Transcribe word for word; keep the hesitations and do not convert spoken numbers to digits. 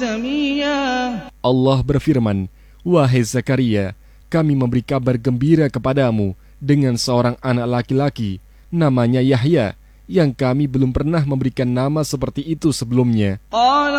Allah berfirman, "Wahai Zakaria, kami memberi kabar gembira kepadamu dengan seorang anak laki-laki, namanya Yahya, yang kami belum pernah memberikan nama seperti itu sebelumnya."